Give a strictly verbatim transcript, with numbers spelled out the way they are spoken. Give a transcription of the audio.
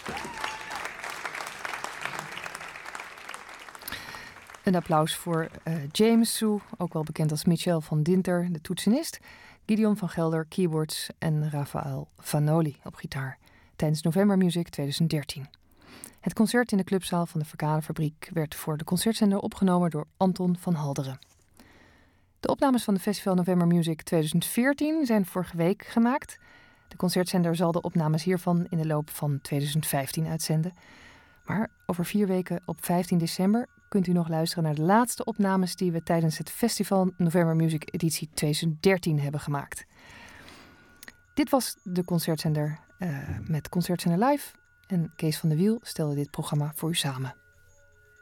Een applaus voor uh, James Sue, ook wel bekend als Michel van Dinter, de toetsenist, Gideon van Gelder, keyboards en Rafael Vanoli op gitaar tijdens November Music twintig dertien. Het concert in de clubzaal van de Verkadefabriek werd voor de concertzender opgenomen door Anton van Halderen. De opnames van de Festival November Music twintig veertien zijn vorige week gemaakt. De concertzender zal de opnames hiervan in de loop van twintig vijftien uitzenden. Maar over vier weken op vijftien december kunt u nog luisteren naar de laatste opnames die we tijdens het Festival November Music editie twintig dertien hebben gemaakt. Dit was de concertzender uh, met Concertzender Live en Kees van de Wiel stelde dit programma voor u samen.